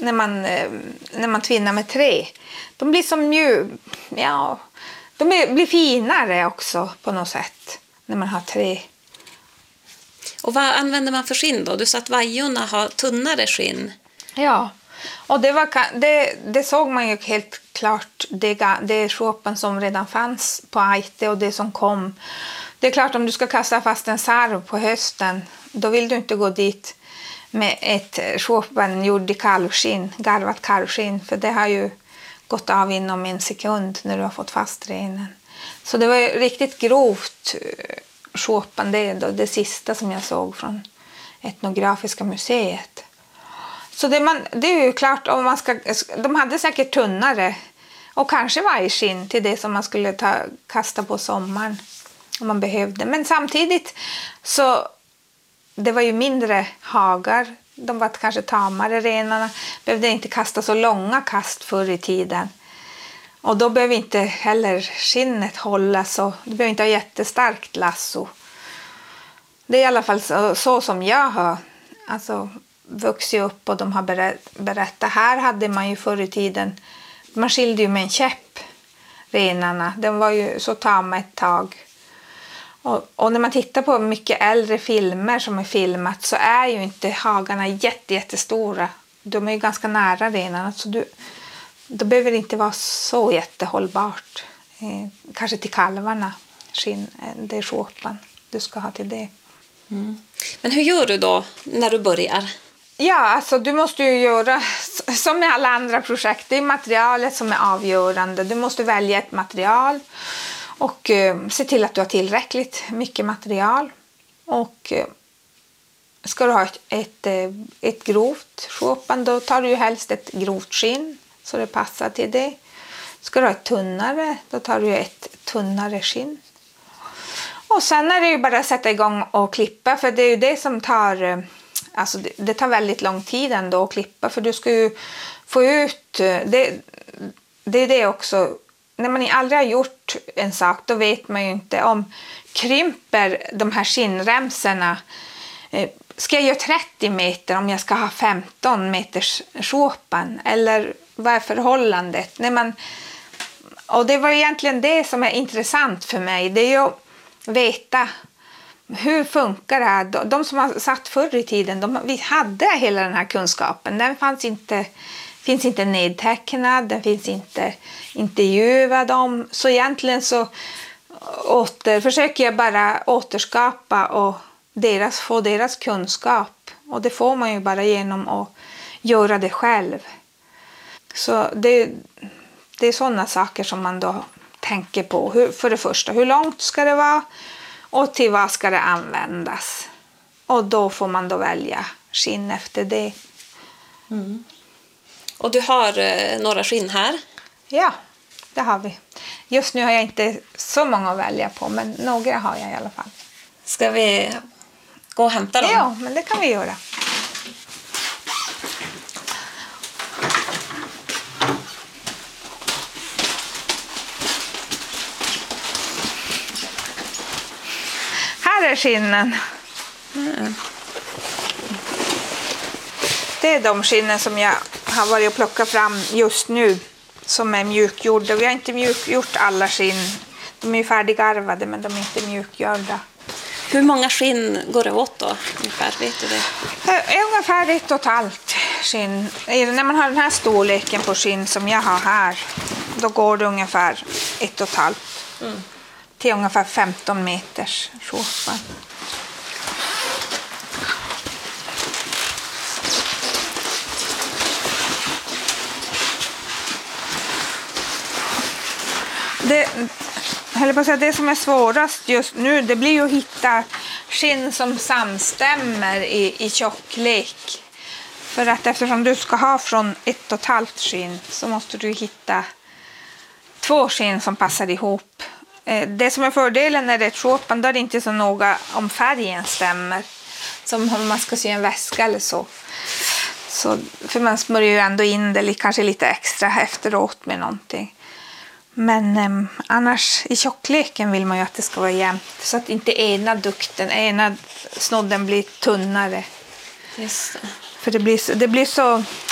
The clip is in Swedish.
när man tvinnar med trä. De blir som blir finare också på något sätt när man har trä. Och vad använder man för skinn då? Du sa att vajorna har tunnare skinn. Ja, och det såg man ju helt klart. Det skåpen som redan fanns på Aite och det som kom. Det är klart, om du ska kasta fast en sarv på hösten, då vill du inte gå dit med ett skåpen gjord i kalvskinn, garvat kalvskinn, för det har ju gått av inom en sekund när du har fått fast renen. Så det var ju riktigt grovt skåpen, det sista som jag såg från Etnografiska museet. Så det är ju klart, om de hade säkert tunnare och kanske vajskinn till det som man skulle kasta på sommaren om man behövde. Men samtidigt så det var ju mindre hagar. De var kanske tamare, renarna. Behövde inte kasta så långa kast förr i tiden. Och då behöver inte heller skinnet hålla så. Du behöver inte ha jättestarkt lasso. Det är i alla fall så som jag har vuxit upp och de har berättat. Här hade man ju förr i tiden, man skilde ju med en käpp renarna. De var ju så tama ett tag. Och när man tittar på mycket äldre filmer som är filmat så är ju inte hagarna jättestora. De är ju ganska nära renarna, så då behöver det inte vara så jättehållbart. Kanske till kalvarna, det är skåpan du ska ha till det. Mm. Men hur gör du då när du börjar? Ja, du måste ju göra som med alla andra projekt. Det är materialet som är avgörande. Du måste välja ett material och se till att du har tillräckligt mycket material. Och ska du ha ett grovt skåpan, då tar du ju helst ett grovt skinn så det passar till det. Ska du ha ett tunnare, då tar du ett tunnare skinn. Och sen är det ju bara att sätta igång och klippa, för det är ju det som tar... det tar väldigt lång tid ändå att klippa, för du ska ju få ut... Det är det också. När man aldrig har gjort en sak, då vet man ju inte om krymper de här skinnremserna. Ska jag göra 30 meter om jag ska ha 15 meters skåpan? Eller vad är förhållandet? Och det var egentligen det som är intressant för mig. Det är ju att veta hur funkar det här. De som har satt förr i tiden, vi hade hela den här kunskapen. Den finns inte nedtecknad, den finns inte intervjuad om. Så egentligen så försöker jag bara återskapa och få deras kunskap. Och det får man ju bara genom att göra det själv. Så det är sådana saker som man då tänker på. För det första, hur långt ska det vara? Och till vad ska det användas? Och då får man då välja skinn efter det. Mm. Och du har några skinn här? Ja, det har vi. Just nu har jag inte så många att välja på, men några har jag i alla fall. Ska vi gå och hämta dem? Ja, men det kan vi göra. Här är skinnen. Mm. Det är de skinnen som jag har varit och plockat fram just nu som är mjukgjorda. Vi har inte mjukgjort alla skinn. De är ju färdigarvade, men de är inte mjukgjorda. Hur många skinn går det åt då? Ungefär, vet du det? Ungefär 1,5 skinn. När man har den här storleken på skinn som jag har här, då går det ungefär 1,5 till ungefär 15 meters skåpa. Det som är svårast just nu, det blir ju att hitta skinn som samstämmer i tjocklek. För att eftersom du ska ha från 1,5 skinn så måste du hitta 2 skinn som passar ihop. Det som är fördelen när det är ett skåpan, då är det inte så noga om färgen stämmer. Som om man ska sy en väska eller så. För man smörjer ju ändå in det kanske lite extra efteråt med någonting. Men annars i tjockleken vill man ju att det ska vara jämnt. Så att inte ena snodden blir tunnare. Just det. För det blir så